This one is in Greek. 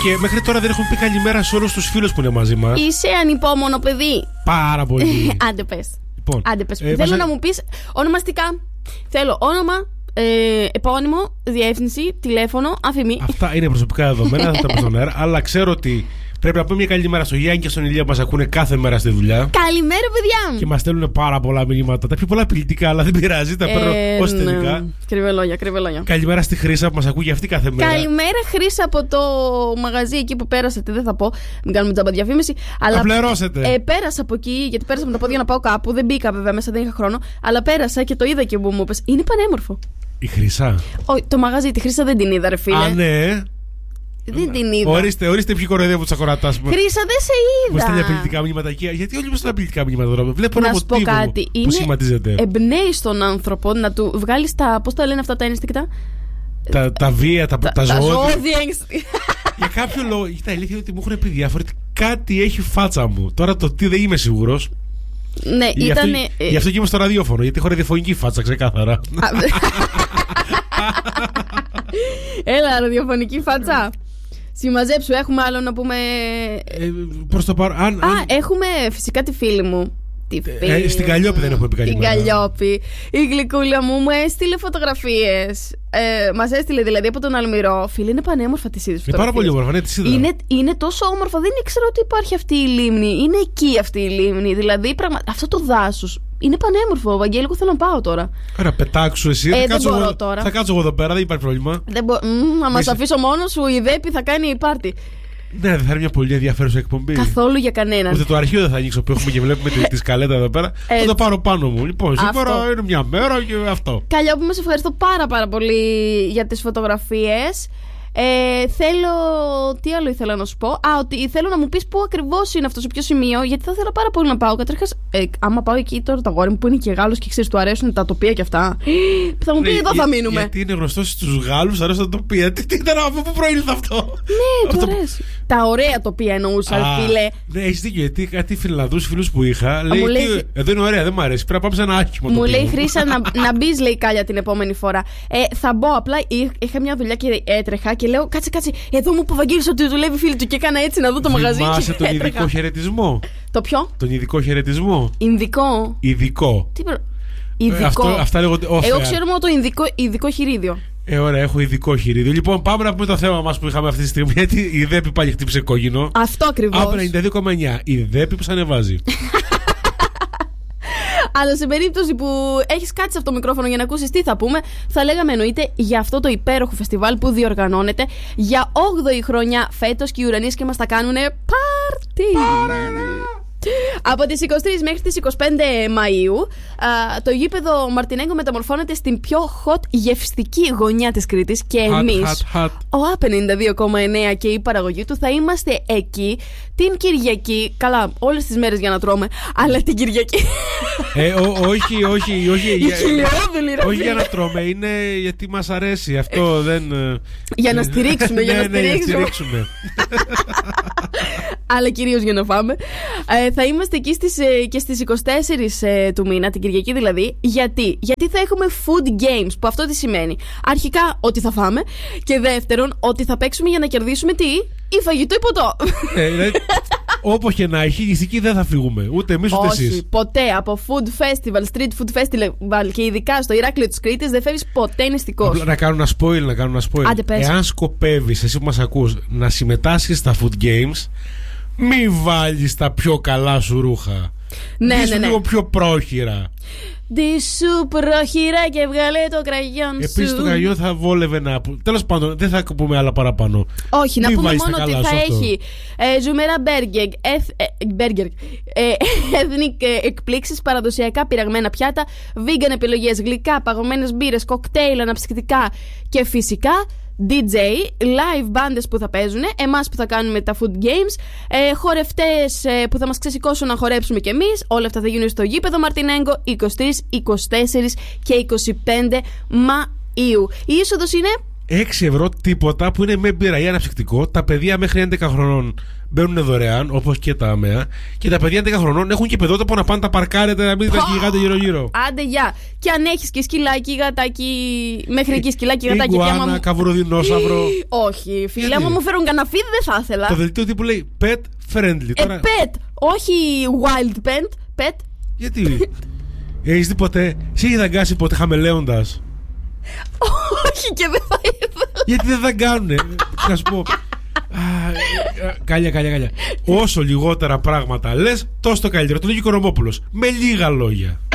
Και μέχρι τώρα δεν έχουμε πει καλημέρα σε όλους τους φίλους που είναι μαζί μας. Είσαι ανυπόμονο παιδί. Πάρα πολύ. Άντε πες. Λοιπόν, θέλω να μου πεις ονομαστικά. Θέλω όνομα, επώνυμο, διεύθυνση, τηλέφωνο, αφημί. Αυτά είναι προσωπικά δεδομένα, δεν τα πω στον αέρα. Αλλά ξέρω ότι πρέπει να πούμε μια καλημέρα στο Γιάννη και στον Ηλία που μας ακούνε κάθε μέρα στη δουλειά. Καλημέρα, παιδιά μου! Και μας στέλνουν πάρα πολλά μηνύματα. Τα πιο πολλά απειλητικά, αλλά δεν πειράζει, τα παίρνω ως τελικά. Κρυβελόγια. Καλημέρα στη Χρύσα που μας ακούει αυτή κάθε μέρα. Καλημέρα, Χρύσα, από το μαγαζί εκεί που πέρασατε. Δεν θα πω, μην κάνουμε τζάμπα διαφήμιση. Αλλά πληρώσετε. Πέρασα από εκεί, γιατί πέρασα με τα πόδια να πάω κάπου. Δεν μπήκα βέβαια μέσα, δεν είχα χρόνο. Αλλά πέρασα και το είδα και μου είπες. Είναι πανέμορφο. Η Χρύσα. Το μαγαζί, τη Χρύσα δεν την είδα, ρε φίλε. Α, ναι. Δεν την είδα. Ορίστε ποιοι κοροϊδεύουν τους ακροατάς μου. Χρύσα, δεν σε είδα. Μου στέλνει απειλητικά μηνύματα εκεί. Γιατί όλοι μου στέλνουν απειλητικά μηνύματα τώρα. Βλέπω ένα μοτίβο που σχηματίζεται. Εμπνέει τον άνθρωπο να του βγάλει τα. Πώς τα λένε αυτά τα ένστικτα. Τα βία, τα ζώδια. Για κάποιο λόγο. Η αλήθεια είναι ότι μου έχουν πει διάφορα. Κάτι έχει φάτσα μου. Τώρα το τι δεν είμαι σίγουρος. Ναι, ήταν. Γι' αυτό και είμαι στο ραδιόφωνο. Γιατί έχω ραδιοφωνική φάτσα, ξεκάθαρα. Έλα, ραδιοφωνική φάτσα. Συμμαζέψου, έχουμε άλλο να πούμε. Προς το παρόν. Έχουμε φυσικά τη φίλη μου. Στην Καλλιόπη δεν έχουμε πει καλημέρα. Στην Καλλιόπη. Η γλυκούλα μου έστειλε φωτογραφίες. Μας έστειλε δηλαδή από τον Αλμυρό. Φίλε, είναι πανέμορφα τις είδες φωτογραφίες. Είναι πάρα πολύ όμορφα, ναι, τις είδα. Είναι τόσο όμορφα. Δεν ήξερα ότι υπάρχει αυτή η λίμνη. Είναι εκεί αυτή η λίμνη. Δηλαδή, αυτό το δάσος είναι πανέμορφο. Βαγγέλη, θέλω να πάω τώρα. Άρα, πετάξου εσύ. Θα κάτσω εγώ εδώ πέρα, δεν υπάρχει πρόβλημα. Να μας αφήσω μόνος σου, η Δέπη θα κάνει πάρτι. Ναι, δεν θα είναι μια πολύ ενδιαφέρουσα εκπομπή. Καθόλου για κανέναν. Ούτε το αρχείο δεν θα ανοίξω που έχουμε και βλέπουμε τη σκαλέτα εδώ πέρα. Θα το πάρω πάνω μου. Λοιπόν, σήμερα είναι μια μέρα και αυτό. Καλλιόπη, μας ευχαριστώ πάρα πολύ για τις φωτογραφίες. Θέλω. Τι άλλο ήθελα να σου πω. Ότι θέλω να μου πεις πού ακριβώς είναι αυτό, σε ποιο σημείο. Γιατί θα ήθελα πάρα πολύ να πάω. Καταρχάς, άμα πάω εκεί τώρα το αγόρι μου που είναι και Γάλλος και ξέρεις, του αρέσουν τα τοπία και αυτά. Θα μου πει εδώ θα μείνουμε. Γιατί είναι γνωστό στους Γάλλους, αρέσουν τα τοπία. Τι ήταν από πού προήλθε αυτό. Ναι, του αρέσει. Τα ωραία τοπία εννοούσα, φίλε. Ναι, έχεις δίκιο. Γιατί κάτι Φινλανδούς φίλους που είχα λέει. Εδώ είναι ωραία, δεν μου αρέσει. Πρέπει να πάμε σε ένα άσχημο τοπίο. Μου λέει Χρύσα να μπει, λέει Κάλια την επόμενη φορά. Θα μπω απλά. Είχα μια δουλειά και έτρεχα και λέω κάτσε. Εδώ μου υποβαγγείλησε ότι δουλεύει φίλη του και έκανα έτσι να δω το μαγαζί. Θυμάσαι τον ειδικό χαιρετισμό. Το ποιο? Τον ειδικό χαιρετισμό. Ινδικό. Ειδικό. Ειδικό. Αυτά λέγονται. Εγώ ξέρω μόνο το ειδικό χειρίδιο. Ωραία, έχω ειδικό χειρίδιο. Λοιπόν, πάμε να πούμε το θέμα μας που είχαμε αυτή τη στιγμή. Γιατί η Δέπη πάλι χτύπησε κόκκινο. Αυτό ακριβώς. Από 92,9. Η Δέπη που ανεβάζει. Αλλά σε περίπτωση που έχεις κάτσει αυτό το μικρόφωνο για να ακούσεις τι θα πούμε, θα λέγαμε εννοείται για αυτό το υπέροχο φεστιβάλ που διοργανώνεται για 8η χρονιά φέτος και οι ουρανίες και μας τα κάνουνε πάρτι. Από τις 23 μέχρι τις 25 Μαΐου το γήπεδο Μαρτινέγκο μεταμορφώνεται στην πιο hot γευστική γωνιά της Κρήτης και εμείς, ο A92,9 και η παραγωγή του, θα είμαστε εκεί την Κυριακή. Καλά, όλες τις μέρες για να τρώμε, αλλά την Κυριακή. Όχι. Όχι για να τρώμε, είναι γιατί μας αρέσει. Αυτό δεν. Για να στηρίξουμε, για να στηρίξουμε. Αλλά κυρίως για να φάμε. Θα είμαστε εκεί και στις 24 του μήνα, την Κυριακή δηλαδή. Γιατί θα έχουμε food games, που αυτό τι σημαίνει? Αρχικά ότι θα φάμε, και δεύτερον ότι θα παίξουμε για να κερδίσουμε τι? Ή φαγητό ή ποτό. Όπως και να έχει, νηστική δεν θα φύγουμε. Ούτε εμείς ούτε εσείς. Όχι, ποτέ. Από food festival, street food festival και ειδικά στο Ηράκλειο της Κρήτης δεν φεύγεις ποτέ νηστικός. Να κάνω ένα spoil. Άντε, πες. Εάν σκοπεύεις, εσύ που μας ακούς, να συμμετάσχεις στα food games, μη βάλεις τα πιο καλά σου ρούχα. Ναι. λίγο πιο πρόχειρα. Δι σου πρόχειρα και βγάλε το κραγιόν σου. Επίσης το κραγιόν θα βόλευε να. Τέλος πάντων, δεν θα πούμε άλλα παραπάνω. Όχι, να πούμε μόνο ότι θα έχει ζουμερά μπέργκερ, ethnic εκπλήξεις, παραδοσιακά πειραγμένα πιάτα, vegan επιλογές, γλυκά, παγωμένες μπύρες, κοκτέιλ, αναψυκτικά και φυσικά DJ, live μπάντες που θα παίζουν, εμάς που θα κάνουμε τα food games, χορευτές που θα μας ξεσηκώσουν να χορέψουμε κι εμείς. Όλα αυτά θα γίνουν στο γήπεδο Μαρτινέγκο 23, 24 και 25 Μαΐου. Η είσοδος είναι 6 ευρώ τίποτα που είναι με μπύρα ή αναψυκτικό. Τα παιδιά μέχρι 11 χρονών μπαίνουν δωρεάν, όπως και τα ΑΜΕΑ. Και τα παιδιά 11 χρονών έχουν και παιδότοπο να πάνε τα παρκάρετε, να μην τα γιγάτε γύρω-γύρω. Άντε, γεια. Και αν έχεις και σκυλάκι, γατάκι. Μέχρι εκεί σκυλάκι, γατάκι. Ιγκουάνα, καβουροδινόσαυρο. Όχι, φίλε, άμα μου φέρουν καναφίδι δεν θα ήθελα. Το δελτίο τύπου λέει pet friendly. Τώρα... pet, όχι wild pet. Γιατί. Έχεις δει ποτέ, σε έχει δαγκάσει ποτέ χαμελέοντας? Όχι, και δεν θα ήθελα. Γιατί δεν δαγκάνουνε? Να σου πω. Καλιά. Όσο λιγότερα πράγματα λες, τόσο το καλύτερο. Το λέγει ο Οικονομόπουλος. Με λίγα λόγια.